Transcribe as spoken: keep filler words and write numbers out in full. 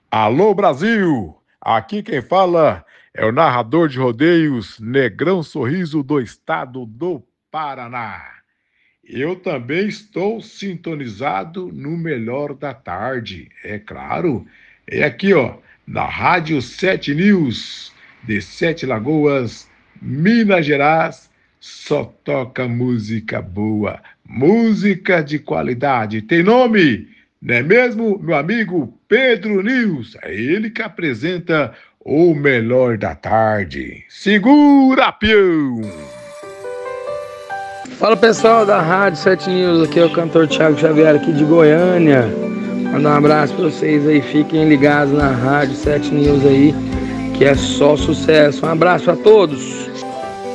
Alô Brasil, aqui quem fala é o narrador de rodeios Negrão Sorriso do estado do Paraná. Eu também estou sintonizado no melhor da tarde, é claro. É aqui, ó, na Rádio Sete News, de Sete Lagoas, Minas Gerais, só toca música boa, música de qualidade. Tem nome, não é mesmo, meu amigo Pedro News? É ele que apresenta o melhor da tarde. Segura, peão! Fala pessoal da Rádio Sete News, aqui é o cantor Thiago Xavier aqui de Goiânia. Manda um abraço pra vocês aí, fiquem ligados na Rádio Sete News aí, que é só sucesso. Um abraço a todos!